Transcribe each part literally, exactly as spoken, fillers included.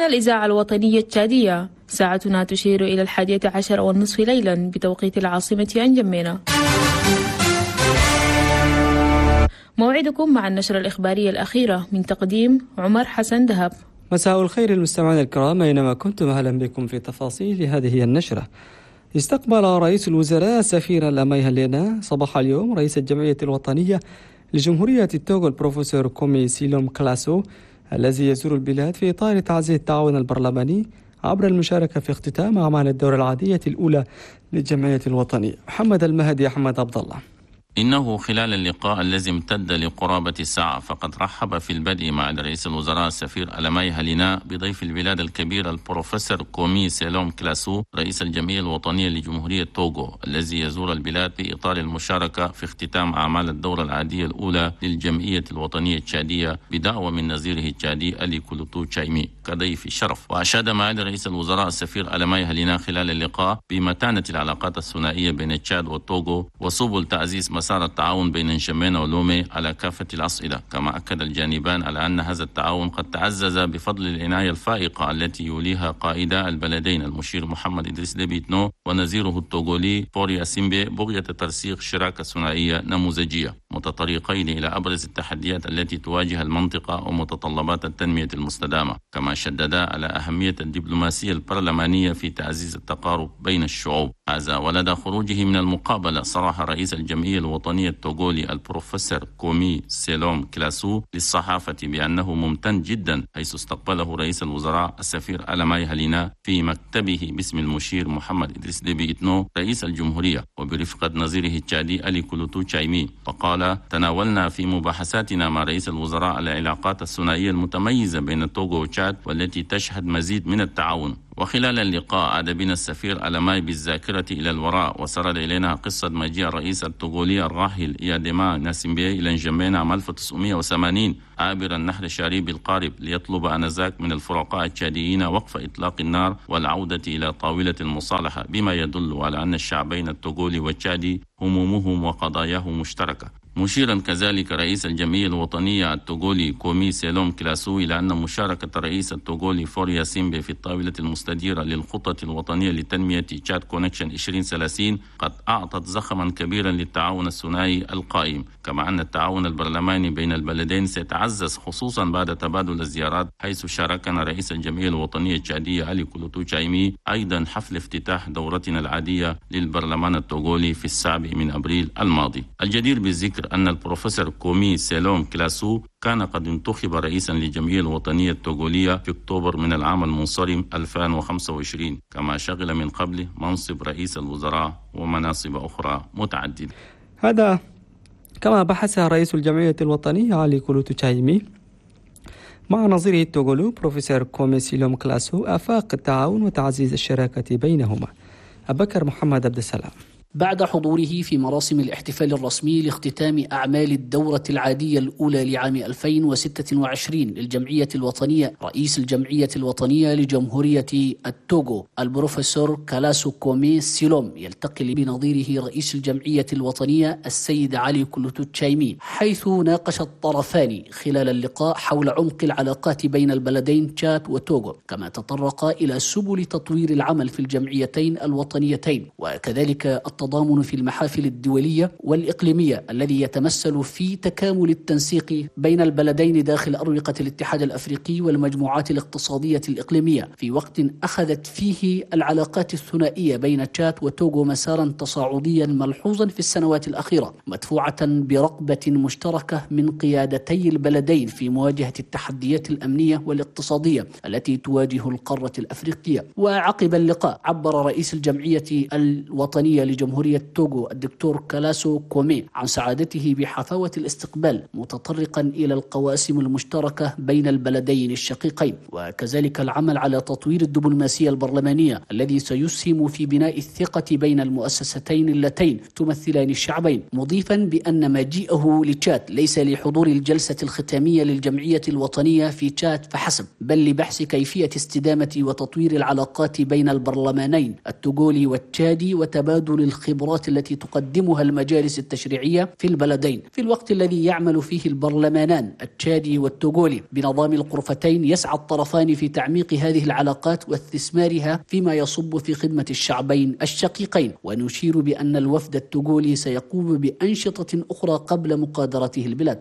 هنا الإذاعة الوطنية التشادية، ساعتنا تشير إلى الحادية عشر والنصف ليلا بتوقيت العاصمة أنجمينا. موعدكم مع النشرة الإخبارية الأخيرة من تقديم عمر حسن دهب. مساء الخير المستمعين الكرام أينما كنتم، أهلا بكم في تفاصيل هذه النشرة. استقبل رئيس الوزراء السفير الأميها لينا صباح اليوم رئيس الجمعية الوطنية لجمهورية التوغو البروفيسور كومي سيلوم كلاسو الذي يزور البلاد في إطار تعزيز التعاون البرلماني عبر المشاركة في اختتام أعمال الدورة العادية الأولى للجمعية الوطنية. محمد المهدي أحمد عبد الله. إنه خلال اللقاء الذي امتد لقرابة الساعة فقد رحب في البدء مع رئيس الوزراء السفير ألماي هلينا بضيف البلاد الكبير البروفيسور كومي سيلوم كلاسو رئيس الجمعية الوطنية لجمهورية توغو الذي يزور البلاد في إطار المشاركة في اختتام أعمال الدورة العادية الأولى للجمعية الوطنية التشادية بدعوة من نظيره التشادي ألي كولوتو تشايمي كضيف الشرف. وأشاد معالي رئيس الوزراء السفير ألماي هلينا خلال اللقاء بمتانة العلاقات الثنائية بين تشاد وتوغو وسبل تعزيز مسار التعاون بين نجمينا ولومي على كافة الأصعدة. كما أكد الجانبان على أن هذا التعاون قد تعزز بفضل العناية الفائقة التي يوليها قائدا البلدين المشير محمد إدريس ديبي إتنو ونظيره التوغولي فوري أسيمبي بغية ترسيخ شراكة ثنائية نموذجية متطرقين إلى أبرز التحديات التي تواجه المنطقة ومتطلبات التنمية المستدامة. كما شددا على أهمية الدبلوماسية البرلمانية في تعزيز التقارب بين الشعوب. هذا ولدى خروجه من المقابلة صرح رئيس الجمعية الوطنية التوغولي البروفيسور كومي سيلوم كلاسو للصحافة بأنه ممتن جدا حيث استقبله رئيس الوزراء السفير ألماي هلينا في مكتبه باسم المشير محمد إدريس ديبي إتنو رئيس الجمهورية وبرفقة نظيره التشادي ألي كولوتو تشايمي. فقال: تناولنا في مباحثاتنا مع رئيس الوزراء العلاقات الثنائية المتميزة بين التوغو وتشاد والتي تشهد مزيد من التعاون. وخلال اللقاء عاد بنا السفير ألماي بالذاكرة إلى الوراء وسرد إلينا قصة مجيء الرئيس التوغولي الراحل إياديما ناسيمبي إلى نجمينا عام ألف وتسعمائة وثمانين عابرا نهر الشاريب القارب ليطلب آنذاك من الفرقاء التشاديين وقف إطلاق النار والعودة إلى طاولة المصالحة، بما يدل على أن الشعبين التوغولي والتشادي همومهم وقضاياهم مشتركة. مشيرا كذلك رئيس الجمعية الوطنية التوغولي كومي سيلوم كلاسو إلى أن مشاركة الرئيس التوغولي فوري أسيمبي في الطاولة المستديرة للخطة الوطنية لتنمية تشاد كونكشن عشرين ثلاثين قد أعطت زخما كبيرا للتعاون الثنائي القائم. كما أن التعاون البرلماني بين البلدين سيتعزز خصوصا بعد تبادل الزيارات، حيث شاركنا رئيس الجمعية الوطنية التشادية ألي كولوتو تشايمي أيضا حفل افتتاح دورتنا العادية للبرلمان التوغولي في السابع من أبريل الماضي. الجدير بالذكر أن البروفيسور كومي سيلوم كلاسو كان قد انتخب رئيسا للجمعية الوطنية التوغولية في أكتوبر من العام المنصرم ألفين وخمسة وعشرين، كما شغل من قبل منصب رئيس الوزراء ومناصب أخرى متعددة. هذا كما بحث رئيس الجمعية الوطنية علي كولوتو تشايمي مع نظيره التوغولي بروفيسور كومي سيلوم كلاسو آفاق التعاون وتعزيز الشراكة بينهما. أبكر محمد عبد السلام. بعد حضوره في مراسم الاحتفال الرسمي لاختتام أعمال الدورة العادية الأولى لعام ألفين وستة وعشرين للجمعية الوطنية، رئيس الجمعية الوطنية لجمهورية التوغو البروفيسور كلاسو كومي سيلوم يلتقي بنظيره رئيس الجمعية الوطنية السيد علي كولوتو تشايمي، حيث ناقش الطرفان خلال اللقاء حول عمق العلاقات بين البلدين تشاد وتوغو، كما تطرق إلى سبل تطوير العمل في الجمعيتين الوطنيتين، وكذلك التضامن في المحافل الدولية والإقليمية الذي يتمثل في تكامل التنسيق بين البلدين داخل أروقة الاتحاد الأفريقي والمجموعات الاقتصادية الإقليمية، في وقت أخذت فيه العلاقات الثنائية بين تشاد وتوغو مسارا تصاعديا ملحوظا في السنوات الأخيرة، مدفوعة برغبة مشتركة من قيادتي البلدين في مواجهة التحديات الأمنية والاقتصادية التي تواجه القارة الأفريقية. وعقب اللقاء عبر رئيس الجمعية الوطنية لجمهورية جمهورية توغو الدكتور كلاسو كومي عن سعادته بحفاوة الاستقبال، متطرقا إلى القواسم المشتركة بين البلدين الشقيقين، وكذلك العمل على تطوير الدبلوماسية البرلمانية الذي سيسهم في بناء الثقة بين المؤسستين اللتين تمثلان الشعبين، مضيفا بأن مجيئه لتشاد ليس لحضور الجلسة الختامية للجمعية الوطنية في تشاد فحسب، بل لبحث كيفية استدامة وتطوير العلاقات بين البرلمانين التوغولي والتشادي وتبادل الخبرات التي تقدمها المجالس التشريعية في البلدين، في الوقت الذي يعمل فيه البرلمانان التشادي والتوغولي بنظام الغرفتين. يسعى الطرفان في تعميق هذه العلاقات واستثمارها فيما يصب في خدمة الشعبين الشقيقين. ونشير بأن الوفد التوغولي سيقوم بأنشطة أخرى قبل مغادرته البلاد.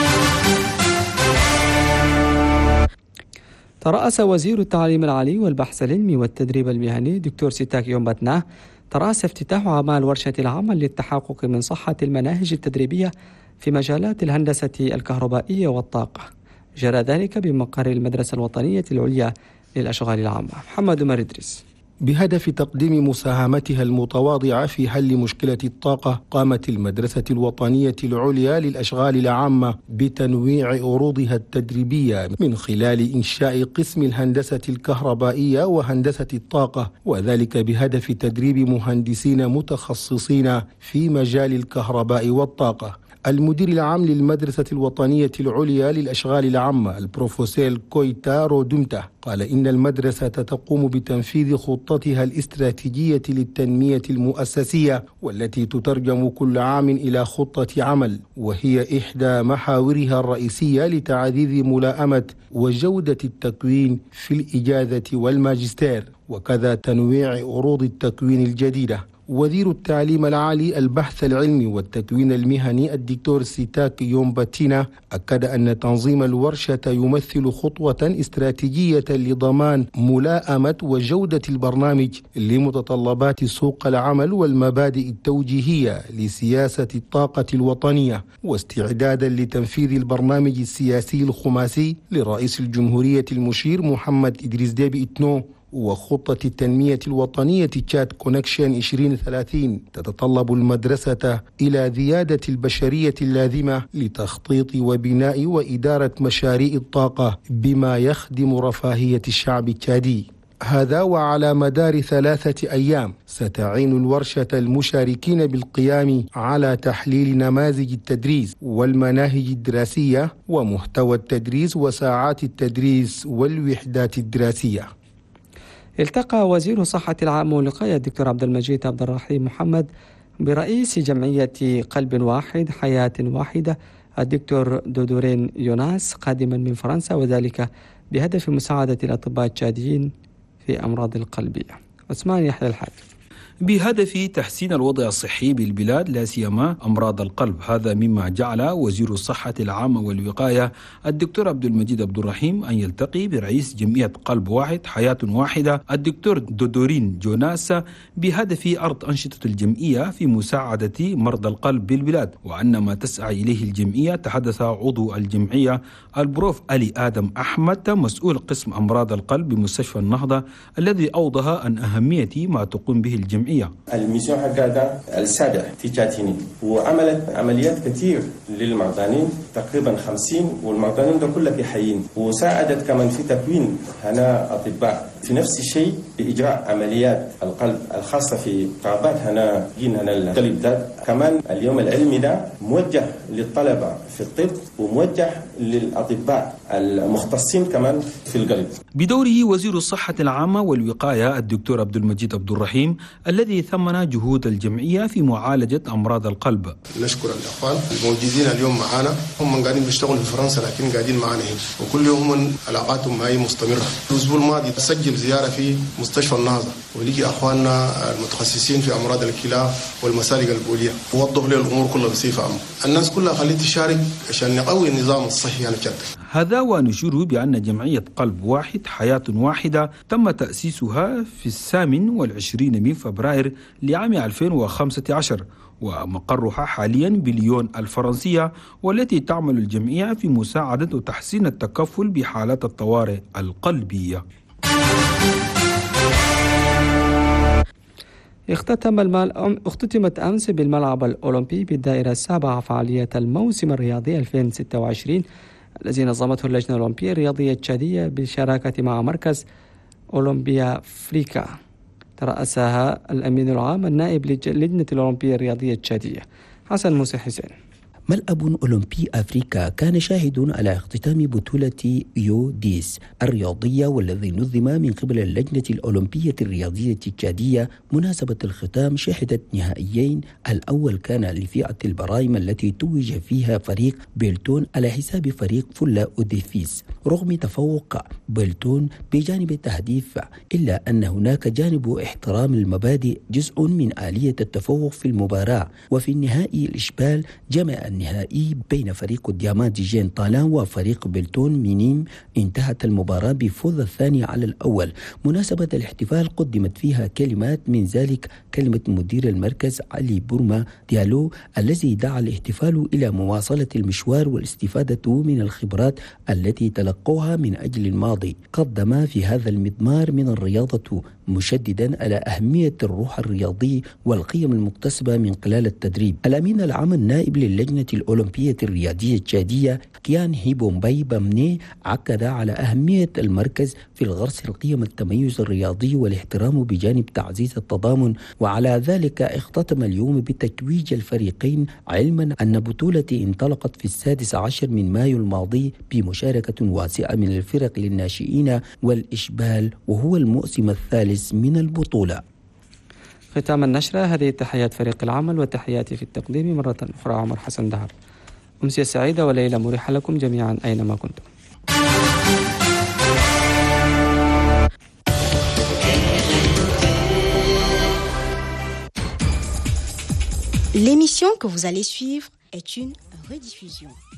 ترأس وزير التعليم العالي والبحث العلمي والتدريب المهني دكتور سيتاك يومباتنا ترأس افتتاح أعمال ورشة العمل للتحقق من صحة المناهج التدريبية في مجالات الهندسة الكهربائية والطاقة. جرى ذلك بمقر المدرسة الوطنية العليا للأشغال العامة. محمد عمر إدريس. بهدف تقديم مساهمتها المتواضعة في حل مشكلة الطاقة، قامت المدرسة الوطنية العليا للأشغال العامة بتنويع عروضها التدريبية من خلال إنشاء قسم الهندسة الكهربائية وهندسة الطاقة، وذلك بهدف تدريب مهندسين متخصصين في مجال الكهرباء والطاقة. المدير العام للمدرسة الوطنية العليا للأشغال العامة البروفيسور كويتا رودمتا قال إن المدرسة تقوم بتنفيذ خطتها الاستراتيجية للتنمية المؤسسية، والتي تترجم كل عام إلى خطة عمل، وهي إحدى محاورها الرئيسية لتعزيز ملائمة وجودة التكوين في الإجازة والماجستير، وكذا تنويع عروض التكوين الجديدة. وزير التعليم العالي البحث العلمي والتكوين المهني الدكتور سيتاك يومباتنا أكد أن تنظيم الورشة يمثل خطوة استراتيجية لضمان ملائمة وجودة البرنامج لمتطلبات سوق العمل والمبادئ التوجيهية لسياسة الطاقة الوطنية، واستعدادا لتنفيذ البرنامج السياسي الخماسي لرئيس الجمهورية المشير محمد إدريس ديبي إتنو وخطة التنمية الوطنية تشاد كونكشن عشرين ثلاثين. تتطلب المدرسة إلى زيادة البشرية اللازمة لتخطيط وبناء وإدارة مشاريع الطاقة بما يخدم رفاهية الشعب التشادي. هذا وعلى مدار ثلاثة أيام ستعين الورشة المشاركين بالقيام على تحليل نماذج التدريس والمناهج الدراسية ومحتوى التدريس وساعات التدريس والوحدات الدراسية. التقى وزير الصحة العامة والوقاية الدكتور عبد المجيد عبد الرحيم محمد برئيس جمعية قلب واحد حياة واحدة الدكتور دودورين يوناس قادما من فرنسا، وذلك بهدف مساعدة الأطباء التشاديين في أمراض القلبية. عثمان يحيى الحاج. بهدف تحسين الوضع الصحي بالبلاد لا سيما أمراض القلب. هذا مما جعل وزير الصحة العامة والوقاية الدكتور عبد المجيد عبد الرحيم أن يلتقي برئيس جمعية قلب واحد حياة واحدة الدكتور دودورين يوناس بهدف عرض أنشطة الجمعية في مساعدة مرضى القلب بالبلاد، وأن ما تسعى إليه الجمعية. تحدث عضو الجمعية البروف علي آدم أحمد مسؤول قسم أمراض القلب بمستشفى النهضة، الذي أوضح عن أهمية ما تقوم به الجمعية. الميسيون حقها السابع في تشاتيني، وعملت عمليات كثير للمرضانين تقريبا خمسين، والمرضانين ده كلها في حيين، وساعدت كمان في تكوين هنا أطباء في نفس الشيء بإجراء عمليات القلب الخاصة في قرابات هنا جين هنا القلب ده. كمان اليوم العلمي ده موجه للطلبة في الطب وموجه للأطباء المختصين كمان في القلب. بدوره وزير الصحة العامة والوقاية الدكتور عبد المجيد عبد الرحيم الذي ثمن جهود الجمعية في معالجة أمراض القلب. نشكر الأخوان الموجودين اليوم معنا، هم قاعدين بيشتغلوا في فرنسا لكن قاعدين معنا هنا، وكل يوم علاقاتهم معي مستمرة. الأسبوع الماضي سجل زيارة في مستشفى النهضة، ولقي أخواننا المتخصصين في أمراض الكلى والمسالك البولية، ووضحوا لي الأمور كلها بصفة عامة. الناس كلها خليت تشارك عشان نقوي النظام الصحي يعني بجد. هذا ونشير بأن جمعية قلب واحد حياة واحدة تم تأسيسها في الثامن والعشرين من فبراير لعام ألفين وخمسة عشر، ومقرها حاليا بليون الفرنسية، والتي تعمل الجمعية في مساعدة وتحسين التكفل بحالات الطوارئ القلبية. اختتم المال... اختتمت أمس بالملعب الأولمبي بالدائرة السابعة فعاليات الموسم الرياضي ألفين وستة وعشرين الذي نظمته اللجنة الأولمبية الرياضية التشادية بالشراكة مع مركز أولمبيا أفريقيا. ترأسها الأمين العام النائب للجنة الأولمبية الرياضية التشادية حسن موسى حسين. ملعب أولمبي أفريقيا كان شاهد على اختتام بطولة يو ديس الرياضية، والذي نظم من قبل اللجنة الأولمبية الرياضية التشادية. مناسبة الختام شهدت نهائيين، الأول كان لفئة البرايم التي توج فيها فريق بيلتون على حساب فريق فلا أوديفيس. رغم تفوق بيلتون بجانب التهديف، إلا أن هناك جانب احترام المبادئ جزء من آلية التفوق في المباراة. وفي النهائي الإشبال جمع النهائي بين فريق دياماندي جين طالان وفريق بيلتون مينيم. انتهت المباراة بفوز الثاني على الأول. مناسبة الاحتفال قدمت فيها كلمات، من ذلك كلمة مدير المركز علي بورما ديالو الذي دعا الاحتفال إلى مواصلة المشوار والاستفادة من الخبرات التي تلقوها من أجل الماضي. قدم في هذا المضمار من الرياضة مشددا على أهمية الروح الرياضي والقيم المكتسبة من خلال التدريب. الأمين العام النائب للجنة الأولمبية الرياضية التشادية كيان هيبومباي بامني عقد على أهمية المركز في الغرس القيم التميز الرياضي والاحترام بجانب تعزيز التضامن. وعلى ذلك اختتم اليوم بتتويج الفريقين، علما أن بطولة انطلقت في السادس عشر من مايو الماضي بمشاركة واسعة من الفرق للناشئين والإشبال، وهو الموسم الثالث من البطولة. ختام النشرة، هذه تحيات فريق العمل وتحياتي في التقديم مرة أخرى عمر حسن دهر. أمسية سعيدة وليلة مريحة لكم جميعا أينما كنتم. L'émission que vous allez suivre est une rediffusion.